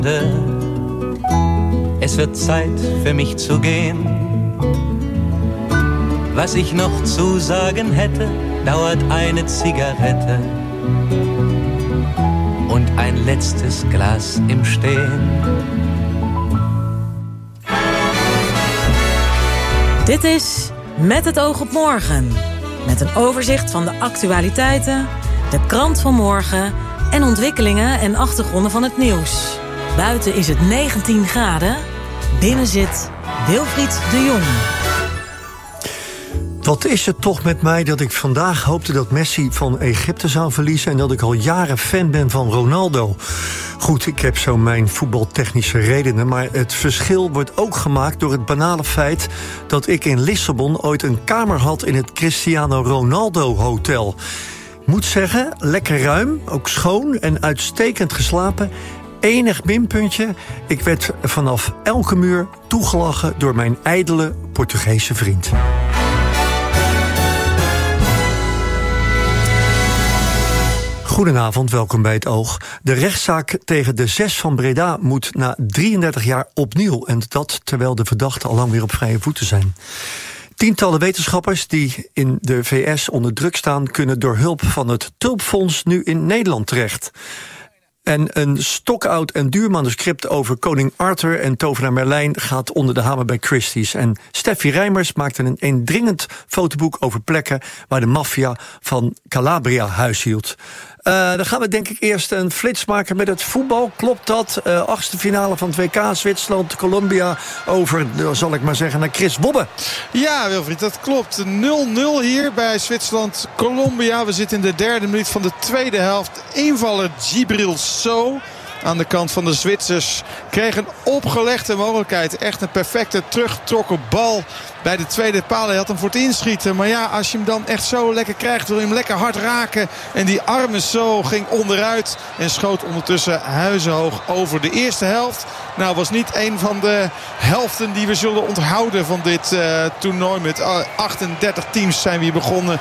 Es wird Zeit für mich zu gehen. Was ich noch zu sagen hätte, dauert eine Zigarette und ein letztes Glas im Stehen. Dit is Met het oog op morgen. Met een overzicht van de actualiteiten, de krant van morgen en ontwikkelingen en achtergronden van het nieuws. Buiten is het 19 graden. Binnen zit Wilfried de Jong. Wat is het toch met mij dat ik vandaag hoopte dat Messi van Egypte zou verliezen en dat ik al jaren fan ben van Ronaldo. Goed, ik heb zo mijn voetbaltechnische redenen, maar het verschil wordt ook gemaakt door het banale feit dat ik in Lissabon ooit een kamer had in het Cristiano Ronaldo Hotel. Ik moet zeggen, lekker ruim, ook schoon en uitstekend geslapen. Enig minpuntje, ik werd vanaf elke muur toegelachen door mijn ijdele Portugese vriend. Goedenavond, welkom bij Het Oog. De rechtszaak tegen de 6 van Breda moet na 33 jaar opnieuw. En dat terwijl de verdachten al lang weer op vrije voeten zijn. Tientallen wetenschappers die in de VS onder druk staan, kunnen door hulp van het Tulpfonds nu in Nederland terecht. En een stokoud en duur manuscript over koning Arthur en tovenaar Merlijn gaat onder de hamer bij Christie's. En Steffi Rijmers maakte een indringend fotoboek over plekken waar de maffia van Calabria huishield. Dan gaan we denk ik eerst een flits maken met het voetbal. Klopt dat? 8e finale van het WK, Zwitserland, Colombia. Over, zal ik maar zeggen, naar Chris Wobbe. Ja, Wilfried, dat klopt. 0-0 hier bij Zwitserland-Colombia. We zitten in de derde minuut van de tweede helft. Invaller Djibril Sow aan de kant van de Zwitsers kreeg een opgelegde mogelijkheid. Echt een perfecte teruggetrokken bal bij de tweede paal. Hij had hem voor het inschieten. Maar ja, als je hem dan echt zo lekker krijgt, wil je hem lekker hard raken. En die arme zo ging onderuit en schoot ondertussen huizenhoog over de eerste helft. Nou, was niet een van de helften die we zullen onthouden van dit toernooi. Met 38 teams zijn we hier begonnen.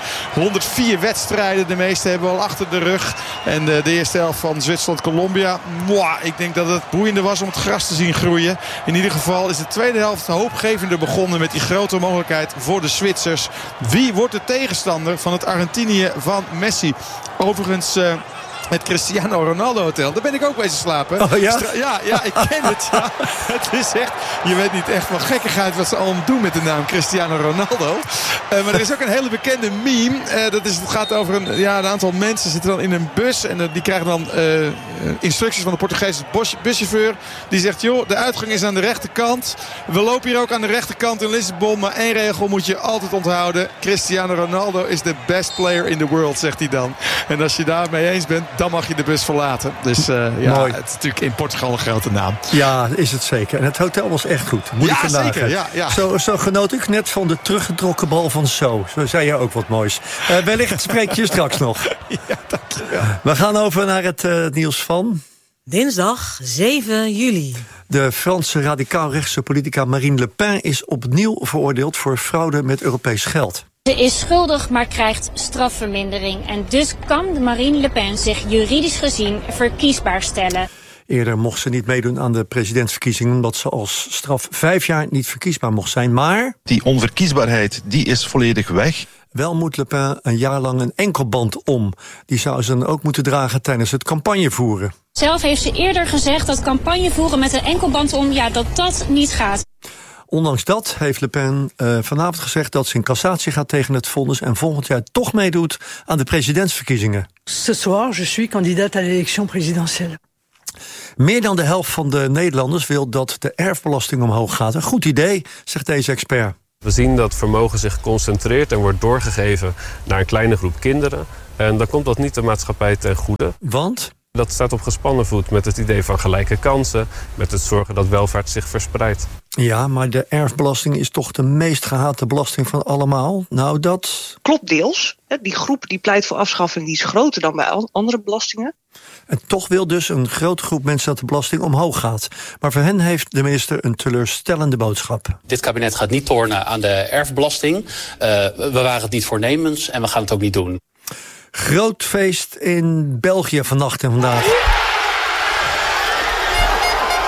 104 wedstrijden, de meeste hebben we al achter de rug. En de eerste helft van Zwitserland-Colombia. Ik denk dat het boeiender was om het gras te zien groeien. In ieder geval is de tweede helft hoopgevender begonnen met die grote mogelijkheid voor de Zwitsers. Wie wordt de tegenstander van het Argentinië van Messi? Overigens het Cristiano Ronaldo Hotel. Daar ben ik ook bezig slapen. Oh ja? Ja, ik ken het. Ja. Het is echt, je weet niet echt van gekkigheid wat ze allemaal doen met de naam Cristiano Ronaldo. Maar er is ook een hele bekende meme. Het gaat over een aantal mensen zitten dan in een bus. En die krijgen dan instructies van de Portugese buschauffeur. Die zegt, joh, de uitgang is aan de rechterkant. We lopen hier ook aan de rechterkant in Lissabon. Maar één regel moet je altijd onthouden. Cristiano Ronaldo is the best player in the world, zegt hij dan. En als je daarmee eens bent, dan mag je de bus verlaten. Dus Mooi. Het is natuurlijk in Portugal een grote naam. Ja, is het zeker. En het hotel was echt goed. Moet ik vandaag. Zeker. Ja. Zo genoot ik net van de teruggetrokken bal van Zo zei je ook wat moois. Wellicht spreek je straks nog. Ja, dankjewel. We gaan over naar het nieuws van Dinsdag 7 juli. De Franse radicaal-rechtse politica Marine Le Pen is opnieuw veroordeeld voor fraude met Europees geld. Ze is schuldig, maar krijgt strafvermindering. En dus kan Marine Le Pen zich juridisch gezien verkiesbaar stellen. Eerder mocht ze niet meedoen aan de presidentsverkiezingen, omdat ze als straf 5 jaar niet verkiesbaar mocht zijn. Maar die onverkiesbaarheid, die is volledig weg. Wel moet Le Pen een jaar lang een enkelband om. Die zou ze dan ook moeten dragen tijdens het campagnevoeren. Zelf heeft ze eerder gezegd dat campagne voeren met een enkelband om, dat niet gaat. Ondanks dat heeft Le Pen vanavond gezegd dat ze in cassatie gaat tegen het vonnis en volgend jaar toch meedoet aan de presidentsverkiezingen. Ce soir, je suis candidate à l'élection présidentielle. Meer dan de helft van de Nederlanders wil dat de erfbelasting omhoog gaat. Een goed idee, zegt deze expert. We zien dat vermogen zich concentreert en wordt doorgegeven naar een kleine groep kinderen. En dan komt dat niet de maatschappij ten goede. Want? Dat staat op gespannen voet met het idee van gelijke kansen, met het zorgen dat welvaart zich verspreidt. Ja, maar de erfbelasting is toch de meest gehate belasting van allemaal? Nou, dat klopt deels. Die groep die pleit voor afschaffing die is groter dan bij andere belastingen. En toch wil dus een grote groep mensen dat de belasting omhoog gaat. Maar voor hen heeft de minister een teleurstellende boodschap. Dit kabinet gaat niet tornen aan de erfbelasting. We waren het niet voornemens en we gaan het ook niet doen. Groot feest in België vannacht en vandaag.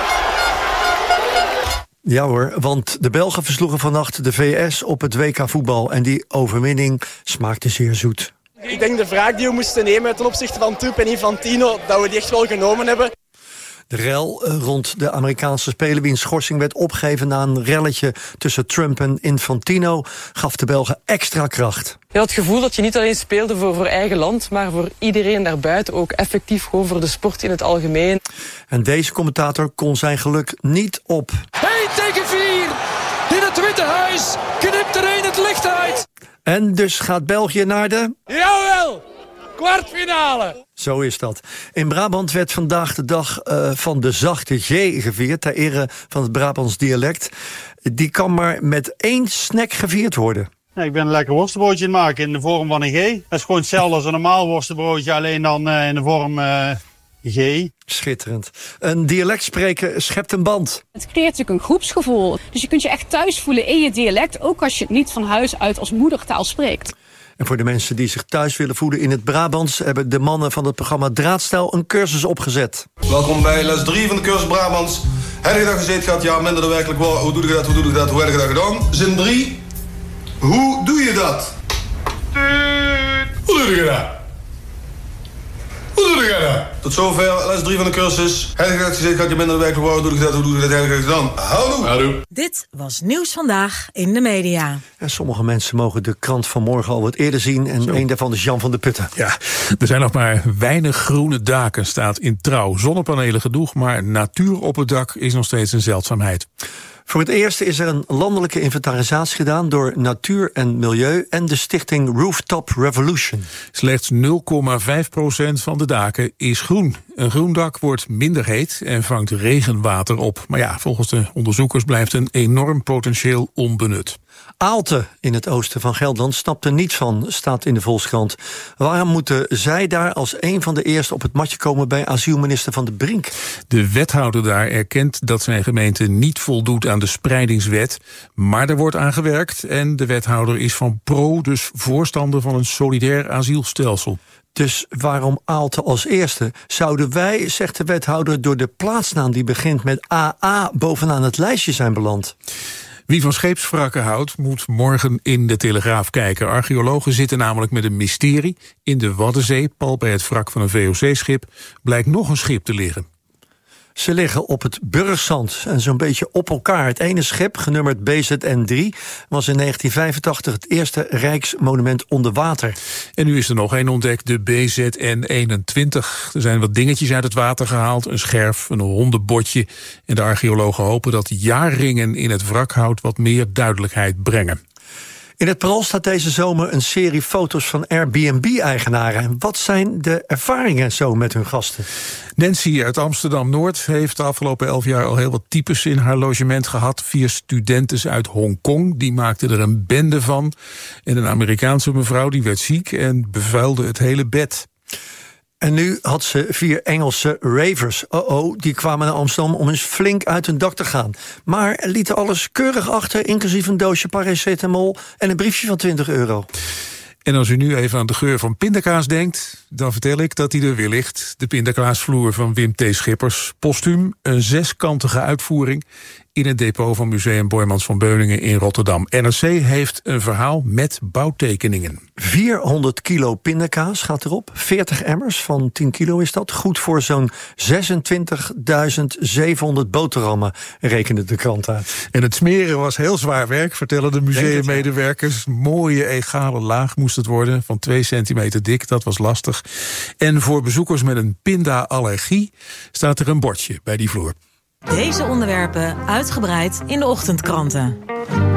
Ja hoor, want de Belgen versloegen vannacht de VS op het WK voetbal. En die overwinning smaakte zeer zoet. Ik denk de wraak die we moesten nemen ten opzichte van Toep en Infantino, dat we die echt wel genomen hebben. De rel rond de Amerikaanse speler wiens schorsing werd opgegeven na een relletje tussen Trump en Infantino gaf de Belgen extra kracht. Je had het gevoel dat je niet alleen speelde voor eigen land, maar voor iedereen daarbuiten ook effectief gewoon voor de sport in het algemeen. En deze commentator kon zijn geluk niet op. 1 tegen 4 in het Witte Huis knipt er een het licht uit. En dus gaat België naar de... Jawel! Kwartfinale! Zo is dat. In Brabant werd vandaag de dag van de zachte G gevierd ter ere van het Brabants dialect. Die kan maar met 1 snack gevierd worden. Ja, ik ben een lekker worstenbroodje aan het maken in de vorm van een G. Dat is gewoon hetzelfde als een normaal worstenbroodje, alleen dan in de vorm G. Schitterend. Een dialect spreken schept een band. Het creëert natuurlijk een groepsgevoel. Dus je kunt je echt thuis voelen in je dialect, ook als je het niet van huis uit als moedertaal spreekt. En voor de mensen die zich thuis willen voelen in het Brabants hebben de mannen van het programma Draadstijl een cursus opgezet. Welkom bij les 3 van de cursus Brabants. Heb je dat gezeten gehad? Ja, minder dan werkelijk wel. Hoe doe je dat? Hoe doe je dat? Hoe heb je dat gedaan? Zin 3. Hoe doe je dat? Hoe doe je dat? Hoe doe je dat? Tot zover les 3 van de cursus. Heb je dat gezeten gehad? Ja, minder dan werkelijk wel. Hoe doe je dat? Hoe doe je dat? Heb je dat gedaan? Houdoe. Dit was Nieuws Vandaag in de media. En sommige mensen mogen de krant van morgen al wat eerder zien. En een daarvan is Jan van der Putten. Ja, er zijn nog maar weinig groene daken, staat in Trouw. Zonnepanelen genoeg, maar natuur op het dak is nog steeds een zeldzaamheid. Voor het eerst is er een landelijke inventarisatie gedaan door Natuur en Milieu en de stichting Rooftop Revolution. Slechts 0,5% van de daken is groen. Een groen dak wordt minder heet en vangt regenwater op. Maar ja, volgens de onderzoekers blijft een enorm potentieel onbenut. Aalten in het oosten van Gelderland snapt er niets van, staat in de Volkskrant. Waarom moeten zij daar als een van de eerste op het matje komen bij asielminister Van der Brink? De wethouder daar erkent dat zijn gemeente niet voldoet aan de spreidingswet. Maar er wordt aan gewerkt en de wethouder is van dus voorstander van een solidair asielstelsel. Dus waarom Aalten als eerste? Zouden wij, zegt de wethouder, door de plaatsnaam die begint met AA bovenaan het lijstje zijn beland? Wie van scheepswrakken houdt, moet morgen in de Telegraaf kijken. Archeologen zitten namelijk met een mysterie. In de Waddenzee, pal bij het wrak van een VOC-schip, blijkt nog een schip te liggen. Ze liggen op het Burgzand en zo'n beetje op elkaar. Het ene schip, genummerd BZN3, was in 1985 het eerste Rijksmonument onder water. En nu is er nog één ontdekt, de BZN21. Er zijn wat dingetjes uit het water gehaald, een scherf, een hondenbotje. En de archeologen hopen dat jaarringen in het wrakhout wat meer duidelijkheid brengen. In het Parool staat deze zomer een serie foto's van Airbnb-eigenaren. En wat zijn de ervaringen zo met hun gasten? Nancy uit Amsterdam-Noord heeft de afgelopen 11 jaar al heel wat types in haar logement gehad. 4 studenten uit Hongkong, die maakten er een bende van. En een Amerikaanse mevrouw die werd ziek en bevuilde het hele bed. En nu had ze 4 Engelse ravers. Die kwamen naar Amsterdam om eens flink uit hun dak te gaan. Maar lieten alles keurig achter, inclusief een doosje paracetamol en een briefje van €20. En als u nu even aan de geur van pindakaas denkt, dan vertel ik dat die er weer ligt. De pindakaasvloer van Wim T. Schippers. Postuum, een 6-kantige uitvoering in het depot van Museum Boijmans van Beuningen in Rotterdam. NRC heeft een verhaal met bouwtekeningen. 400 kilo pindakaas gaat erop. 40 emmers van 10 kilo is dat. Goed voor zo'n 26.700 boterhammen, rekende de krant uit. En het smeren was heel zwaar werk, vertellen de museummedewerkers. Mooie egale laag moest het worden, van 2 centimeter dik. Dat was lastig. En voor bezoekers met een pinda-allergie staat er een bordje bij die vloer. Deze onderwerpen uitgebreid in de ochtendkranten.